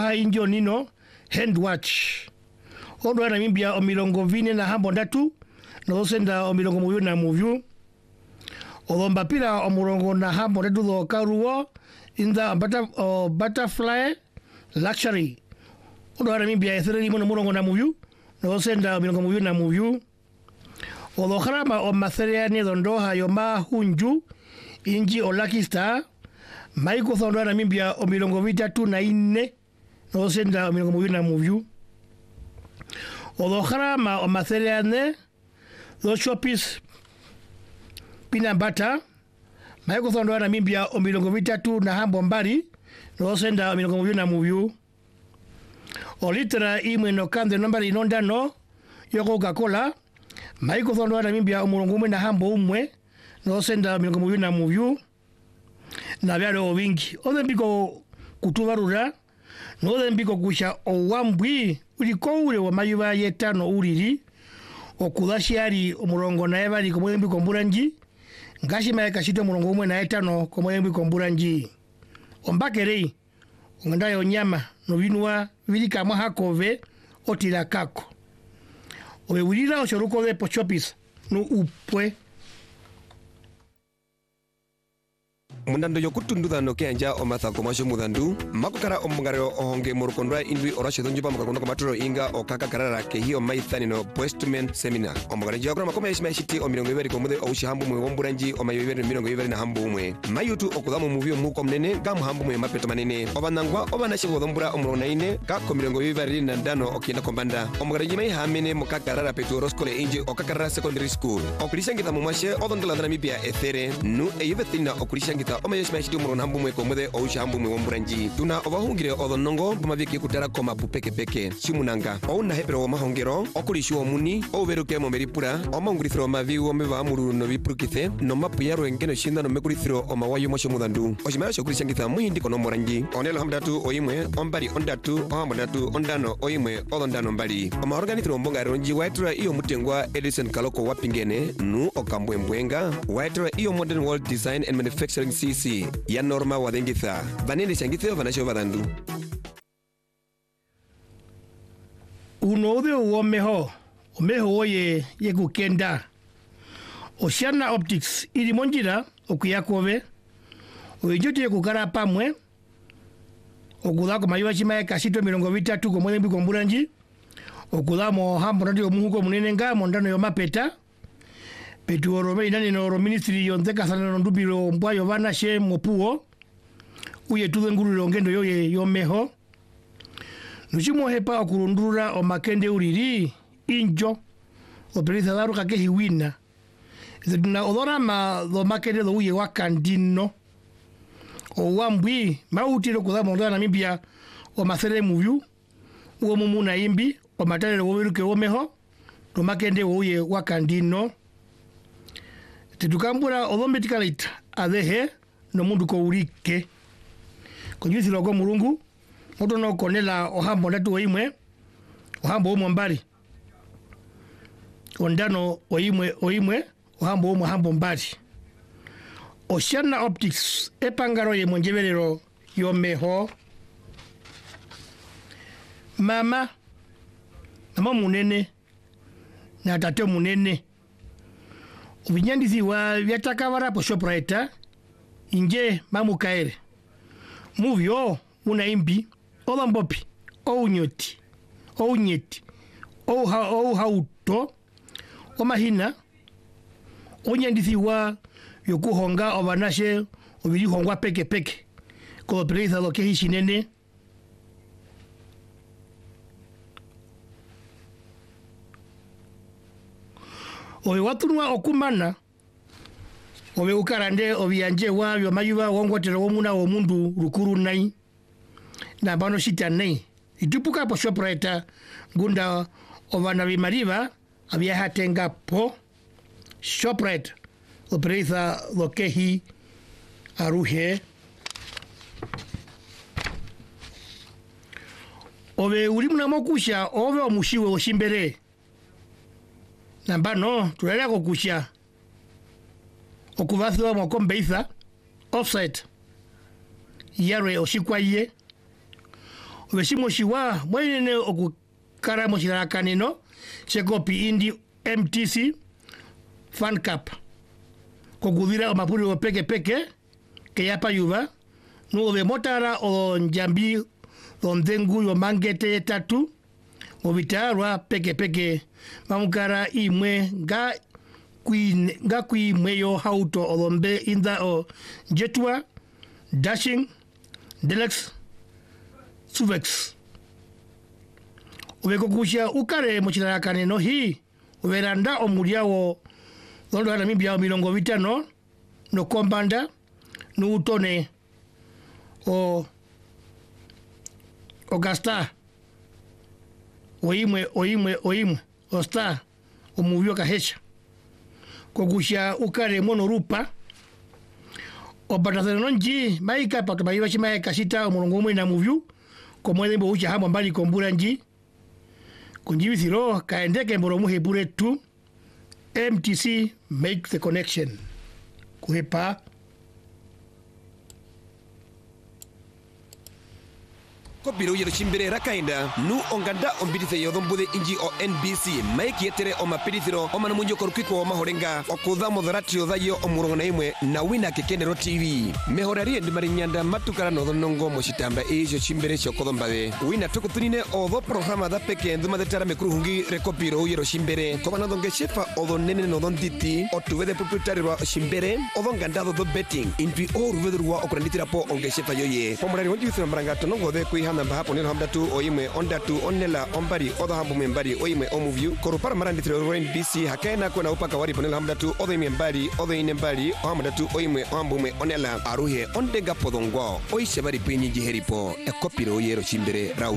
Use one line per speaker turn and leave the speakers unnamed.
Ndoha injo nino hand watch. Ondo na mimbia omilongo vine na hambo ndatu. Na osenda omilongo muyu na muvyu. Odhomba pila omurongo na hambo ndatu do karuo. Inda butterfly luxury. Ondo na mimbia ethere limo murongo na muvyu. Na osenda omilongo muyu na muvyu. Odokharama o matheriani dondoha yoma hunju. Inji o Lucky Star. Maiko thondo na mimbia omilongo vitatu na ine. Na osenda omilongo muyu na muvyu. Odokharama o matheriane. Do Shoppies peanut butter. Maiko thondo na mimbia omilongo vitatu na hambo mbari. Na osenda omilongo muyu na muvyu. O litera imwe no kande nombari inondano. Yo Coca-Cola. Maiko thondo na mimbia omulongo umwe na hambo umwe. Na osenda omilongo muyu na muvyu. Na byalo wingi. Ode mbiko kutubarura. No ode mbiko kusha owambwi. Uliko ule wa mayuba yetano ulili. Okudashiari omulongo na ebali komwe mbiko mburanji. Ngashi maeka shito omulongo umwe na etano komwe mbiko mburanji. Ombakerei. Ongandaye onyama. No binua vilika mahakove. Otila kako. Owe wilila oshoruko de Shoppies. No upwe.
Mundando yokutunduda no kenja o mathako masho mudandu makokara omungareo ohonge murukondwa indwi orashe donjiba mukakondo komaturo inga o kakakarara ke hiyo maithani no postman seminar omugare jagora makoma yishima shiti o mirongo iberi komude o shihambu mwe womburanji o mayiberi mirongo iberi na hambu umwe mayutu okudamo muvyo muko mnene gamu hambu mwe mapeto manene obanangwa obanashi bodombura omurona ine ka ko mirongo iberi na dano okina kombanda omugare jima hamene mukakarara peturo skole inji o kakarara secondary school okulishangita mumwashe odondela na mibia ethere nu eyibetina okulishangita omayeshima shiti umurona hambu mwe komude o shihambu mwe womburanji tuna obahungire odonongo bumabiki kutara koma pupeke peke shimunanga ouna hepero mahongero okulishu omuni overuke mo meripura omangurithiro mavi omeba muru no bipurukithe no mapuyaro engeno shinda no mekurithiro omawayo mosho mudandu oshimara sho kulishangitha muhindi kono moranji onelo hamdatu oimwe ombali ondatu ohamdatu ondano oimwe odondano mbali omaorganithiro mbongaro nji waitra iyo mutengwa Edison Kaloko wapingene nu okambwembwenga waitra iyo Modern World Design and Manufacturing CC ya norma wadengitha vanene shangithe vanasho vadandu
Unode uomeho oye yekukenda Oceana Optics ili monjira okuyakove oijote yekukara pamwe okudako mayuwa chimaye kasito milongo vitatu komwele mbiko mburanji okudamo hambo nati omuhuko munene nga mondano yomapeta petu orome inani no oro ministry yonzeka sana ndubilo mbwayo vana she mopuo uye tuwe nguru longendo yoye yomeho Nuchimo hepa okurundura o makende uriri injo o perisa daru kake hiwina zeduna odora ma do makende do uye wakandino o wambwi mautiro kudama ndana Namibia o masere muvyu uo mumuna imbi o matale wo wiruke wo meho do makende uye wakandino tidukambura odombe tikalita adehe no mundu ko urike konyusi logo murungu Moto no konela ohambo ndatu oimwe ohambo umwe mbali ondano oimwe ohambo umwe hambo mbali Oceana Optics epangaro ye monjeverero yomeho mama munene na tate munene ubinyandisi wa byatakabara po Shoprite inje mamukaere muvyo una imbi Olambopi, Ounyoti, Ounyeti, Ouhauto, Omahina, Onyandisi wa yokuhonga obanashe obiri hongwa peke peke. Ko pereza lo kehi shinene. Owe watunwa okumana. Owe ukarande obiyanje wa yomayuba wongotero womuna womundu rukuru nai. Na bano shita nei itupuka po Shoprite gunda ovana bimariva abia hatenga po Shoprite opereza lokehi aruhe ove ulimuna mokusha ove omushiwe oshimbere nambano tulele kokusha okuvathwa mokombeitha offside yare oshikwaye Ubeshimo shiwa mwenene okukara moshirakanino chekopi indi MTC Fan Cup. Kokudira omapuri o peke que yapa yuva. No de motara o njambi dondengu yo mangete tatu. Movitarwa peke mamukara imwe ga kui mweyo hauto odombe inda o jetua dashing deluxe suvex uvekokusha ukare mochilarakane no hi uveranda omuriawo londo ana mibia 50 no kombanda no utone o gasta oimwe osta omuvio kahesha kokusha ukare monorupa obatazano nji maika patobayiwa chima kasita omulongo mwe na muvio komwele mbo ucha hamo mbali kombura nji kunjibithiro kaendeke mboro muhebure tu MTC make the connection kuhepa
Kopiro yero chimbere rakainda nu onganda ombitithe yothombude inji o NBC maiki yetere o mapirithiro o manamunyo korukiko o mahorenga okutha motharatio thayo omurongona imwe na wina kekenero TV mehorari ndi marinyanda matukara no thonongo mochitamba ejo chimbere chokothombawe wina tukutunine otho programa tha peke nduma thetara mekuruhungi rekopiro yero chimbere kobana thonge shefa otho nene no thonditi otuwethe proprietarwa chimbere otho nganda tho betting indwi o ruvedurwa okuranditira po onge shefa yoye pomurari wonjithira maranga tonongo the kui hana mbahapo neno hamdatu oimwe ondatu onela ombari otho hambo membari oimwe omuvyu korupara marandithira ro NBC hakaena kona upaka wari ponela hamdatu otho imwe mbari otho ine mbari hamdatu oimwe hambo onela aruhe ondenga podongwa oishe bari pinyi jiheripo ekopiro yero chimbere rau